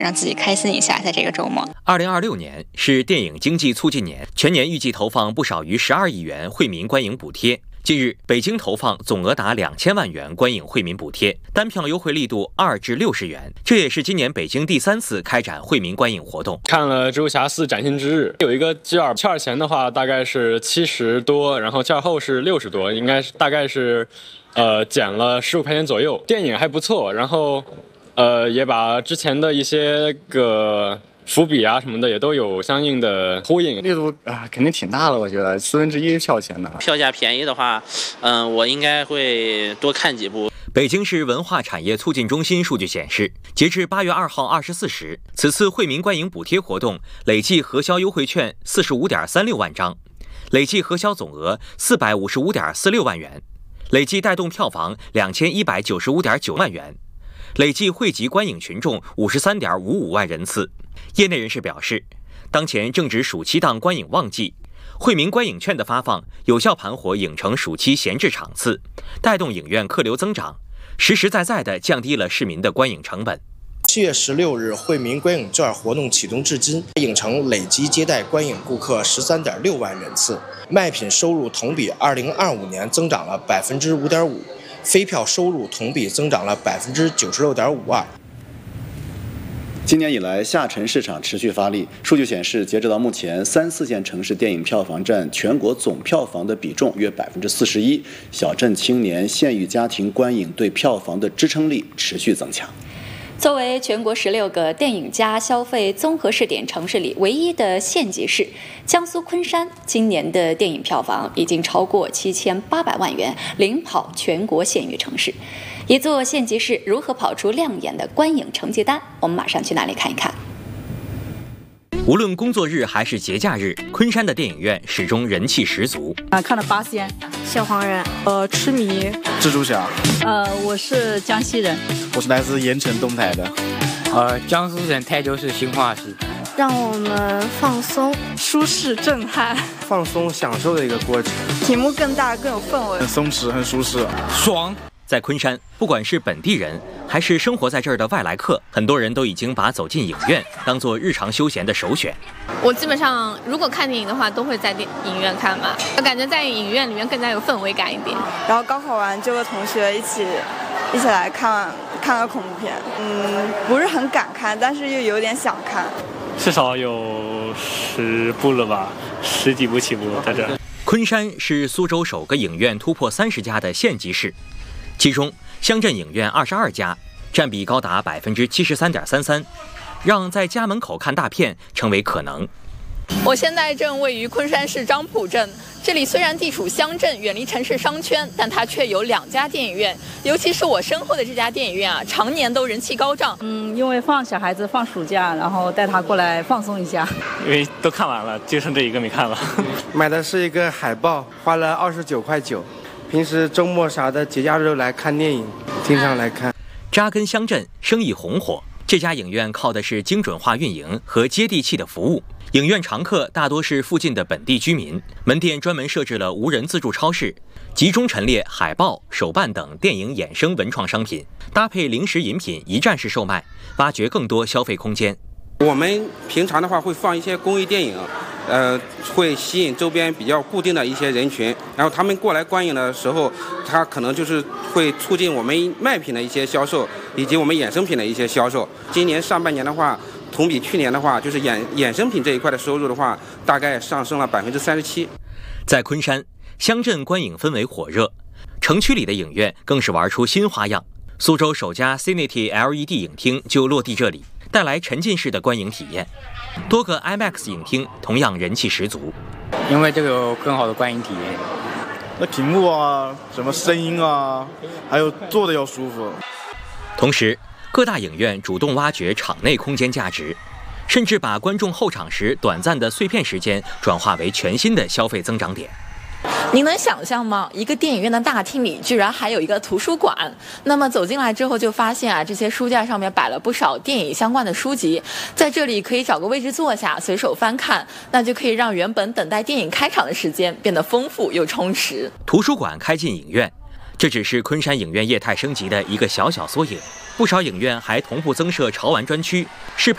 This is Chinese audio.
让自己开心一下，在这个周末。 2026年是电影经济促进年，全年预计投放不少于12亿元惠民观影补贴。近日，北京投放总额达2000万元观影惠民补贴，单票优惠力度2至60元。这也是今年北京第3次开展惠民观影活动。 看了《蜘蛛侠4：崭新之日》，有一个券前的话大概是70多，然后券后是60多，应该是大概是减了15块钱左右。电影还不错，然后也把之前的一些个伏笔啊什么的也都有相应的呼应， 力度肯定挺大的，我觉得1/4票钱的。 票价便宜的话，我应该会多看几部。 北京市文化产业促进中心数据显示，截至8月2号24时，此次惠民观影补贴活动累计核销优惠券45.36万张，累计核销总额455.46万元，累计带动票房2195.9万元。累计惠及观影群众53.55万人次。业内人士表示，当前正值暑期档观影旺季，惠民观影券的发放有效盘活影城暑期闲置场次，带动影院客流增长，实实在在地降低了市民的观影成本。 7月16日，惠民观影券活动启动至今，影城累计接待观影顾客13.6万人次，卖品收入同比2025年增长了5.5%。非票收入同比增长了96.52%。 今年以来，下沉市场持续发力。数据显示，截止到目前，3、4线城市电影票房占全国总票房的比重约41%。小镇青年、县域家庭观影对票房的支撑力持续增强。 作为全国16个电影加消费综合试点城市里唯一的县级市，江苏昆山今年的电影票房已经超过7800万元，领跑全国县域城市。一座县级市如何跑出亮眼的观影成绩单？我们马上去那里看一看。 无论工作日还是节假日，昆山的电影院始终人气十足。 看了八仙、 小黄人、 痴迷、 蜘蛛侠。 我是江西人， 我是来自盐城东台的。 江苏省泰州市兴化市。 让我们放松、 舒适、震撼、 放松、享受的一个过程。 题目更大、更有氛围， 很松弛、很舒适、 爽。 在昆山，不管是本地人还是生活在这儿的外来客，很多人都已经把走进影院当做日常休闲的首选。 我基本上如果看电影的话，都会在影院看吧，我感觉在影院里面更加有氛围感一点。 然后高考完就和同学一起来看个恐怖片，不是很敢看，但是又有点想看。 至少有10部了吧，10几部起步在这。 昆山是苏州首个影院突破30家的县级市。其中，乡镇影院22家，占比高达73.33%，让在家门口看大片成为可能。 我现在正位于昆山市漳浦镇，这里虽然地处乡镇，远离城市商圈，但它却有2家电影院，尤其是我身后的这家电影院啊，常年都人气高涨。 因为放小孩子放暑假，然后带他过来放松一下。 因为都看完了，就剩这一个没看了。 买的是一个海报，花了29.9块。平时周末啥的节假日来看电影，经常来看。 扎根乡镇，生意红火。这家影院靠的是精准化运营和接地气的服务。影院常客大多是附近的本地居民，门店专门设置了无人自助超市，集中陈列海报、手办等电影衍生文创商品，搭配零食饮品一站式售卖，挖掘更多消费空间。 我们平常的话会放一些公益电影，会吸引周边比较固定的一些人群，然后他们过来观影的时候，他可能就是会促进我们卖品的一些销售，以及我们衍生品的一些销售。今年上半年的话，同比去年的话，就是衍生品这一块的收入的话，大概上升了37%。 在昆山，乡镇观影氛围火热，城区里的影院更是玩出新花样。苏州首家 Cinity LED 影厅就落地这里，带来沉浸式的观影体验。多个 IMAX 影厅同样人气十足， 因为这个有更好的观影体验。 那屏幕啊，什么声音啊，还有坐的要舒服。 同时，各大影院主动挖掘场内空间价值，甚至把观众候场时短暂的碎片时间转化为全新的消费增长点。 您能想象吗？一个电影院的大厅里居然还有一个图书馆。那么走进来之后就发现啊，这些书架上面摆了不少电影相关的书籍，在这里可以找个位置坐下，随手翻看，那就可以让原本等待电影开场的时间变得丰富又充实。 图书馆开进影院，这只是昆山影院业态升级的一个小小缩影。不少影院还同步增设潮玩专区，适配